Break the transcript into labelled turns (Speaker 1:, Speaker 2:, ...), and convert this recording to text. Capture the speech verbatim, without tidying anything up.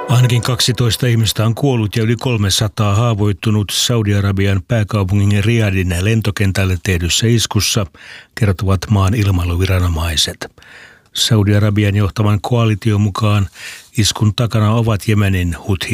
Speaker 1: Ainakin kaksitoista ihmistä on kuollut ja yli kolmesataa haavoittunut Saudi-Arabian pääkaupungin Riyadin lentokentälle tehdyssä iskussa, kertovat maan ilmailuviranomaiset. Saudi-Arabian johtavan koalition mukaan iskun takana ovat Jemenin Huthi